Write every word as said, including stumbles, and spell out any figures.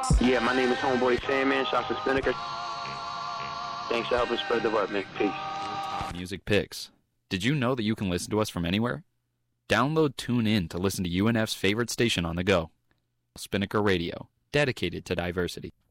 Yeah, my name is Homeboy Sandman. Shouts to Spinnaker. Thanks for helping spread the word, man. Peace. Music Picks. Did you know that you can listen to us from anywhere? Download TuneIn to listen to U N F's favorite station on the go. Spinnaker Radio, dedicated to diversity.